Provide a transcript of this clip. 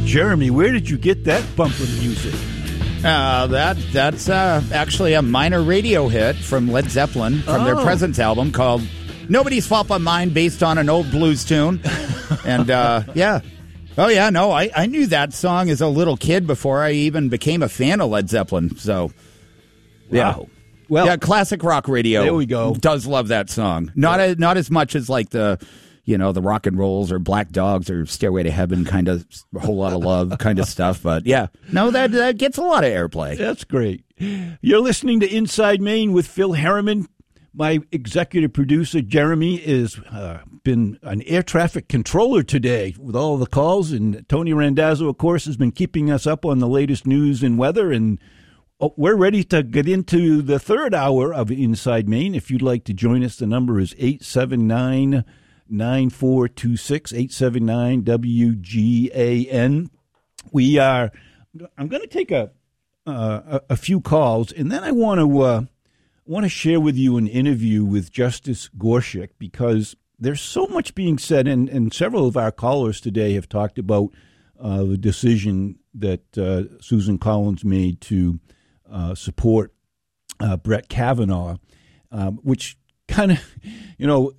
Jeremy, where did you get that bumper music? That's actually a minor radio hit from Led Zeppelin from their Presence album called Nobody's Fault But Mine, based on an old blues tune. And, yeah. Oh, yeah, no, I knew that song as a little kid before I even became a fan of Led Zeppelin. So, yeah. Wow. Well, yeah, classic rock radio. There we go. Does love that song. Not as much as like the rock and rolls or Black Dogs or Stairway to Heaven kind of a whole lot of love kind of stuff. But yeah, no, that gets a lot of airplay. That's great. You're listening to Inside Maine with Phil Harriman. My executive producer, Jeremy, has been an air traffic controller today with all the calls. And Tony Randazzo, of course, has been keeping us up on the latest news and weather. And we're ready to get into the third hour of Inside Maine. If you'd like to join us, the number is 879-9426, 879-WGAN. I'm going to take a few calls, and then I want to share with you an interview with Justice Gorsuch, because there's so much being said, and several of our callers today have talked about the decision that Susan Collins made to support Brett Kavanaugh, which kind of,